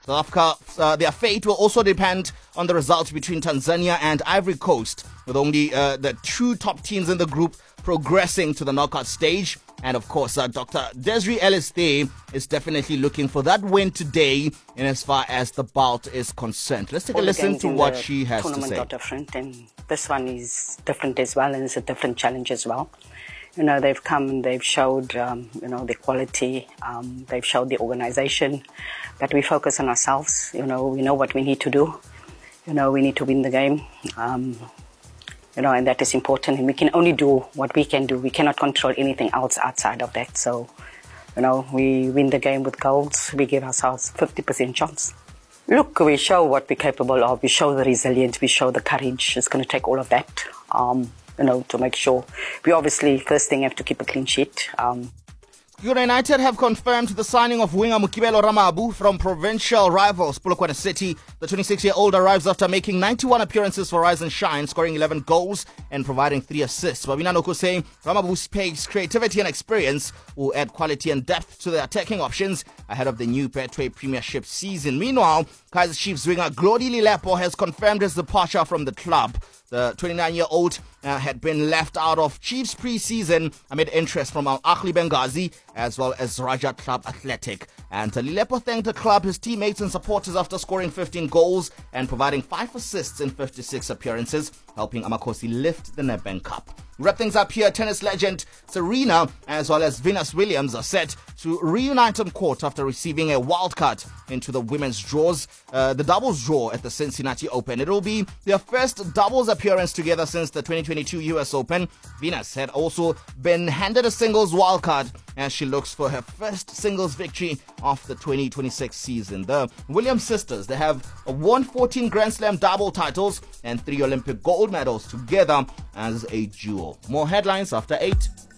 South Africa, their fate will also depend on the results between Tanzania and Ivory Coast, with only the two top teams in the group progressing to the knockout stage. And of course, Dr. Desiree Ellis there is definitely looking for that win today in as far as the bout is concerned. Let's take a listen to what she has to say. Tournament are different, and this one is different as well, and it's a different challenge as well. You know, they've come and they've showed, the quality, they've showed the organization, but we focus on ourselves. You know, we know what we need to do. You know, we need to win the game. And that is important, and we can only do what we can do. We cannot control anything else outside of that. So, we win the game with goals. We give ourselves 50% chance. Look, we show what we're capable of. We show the resilience. We show the courage. It's going to take all of that, to make sure. We obviously, first thing, have to keep a clean sheet. United have confirmed the signing of winger Mukibelo Ramabu from provincial rivals Polokwane City. The 26-year-old arrives after making 91 appearances for Rise and Shine, scoring 11 goals and providing 3 assists. Babina Noko saying Ramabu's pace, creativity and experience will add quality and depth to their attacking options ahead of the new Betway Premiership season. Meanwhile, Kaizer Chiefs winger Glody Lilepo has confirmed his departure from the club. The 29-year-old had been left out of Chiefs pre-season amid interest from Al Ahly Benghazi as well as Raja Club Athletic. And Lilepo thanked the club, his teammates and supporters after scoring 15 goals and providing 5 assists in 56 appearances, helping Amakosi lift the Nedbank Cup. Wrap things up here. Tennis legend Serena as well as Venus Williams are set to reunite on court after receiving a wild card into the women's draws, the doubles draw at the Cincinnati Open. It will be their first doubles appearance together since the 2022 US Open. Venus had also been handed a singles wild card as she looks for her first singles victory of the 2026 season. The Williams sisters, they have won 14 Grand Slam double titles and 3 Olympic gold medals together as a duo. More headlines after 8.